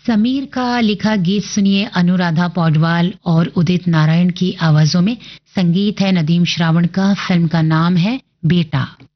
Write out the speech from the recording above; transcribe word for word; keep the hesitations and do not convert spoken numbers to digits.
समीर का लिखा गीत सुनिए अनुराधा पौडवाल और उदित नारायण की आवाजों में। संगीत है नदीम श्रावण का। फिल्म का नाम है बेटा।